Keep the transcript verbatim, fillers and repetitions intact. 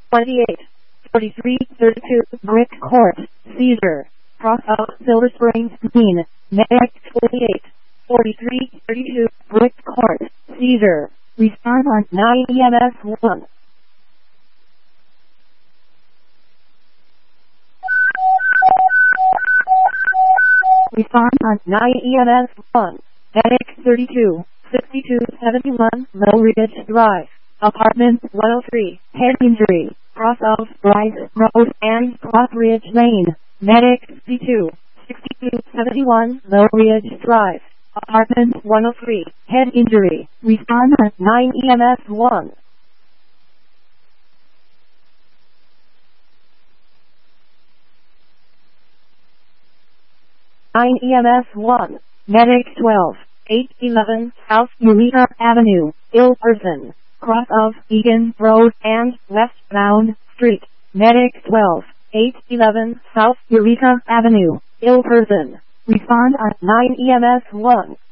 twenty-eight, forty-three, thirty-two, Brick Court, Seizure, cross of Silver Springs, Maine, medic twenty-eight, forty-three, thirty-two, Brick Court, Seizure, respond on nine E M S one. Respond on nine E M S one, medic thirty-two, sixty-two seventy-one, Mill Ridge Drive, apartment one oh three, head injury, cross of Bryce Road and Cross Ridge Lane, medic sixty-two, sixty-two seventy-one, Mill Ridge Drive, apartment one oh three, head injury, respond on nine E M S one. nine E M S one, medic twelve, eight eleven, South Eureka Avenue, ill person, cross of Egan Road and westbound street, medic twelve, eight eleven, South Eureka Avenue, ill person, respond on nine E M S one.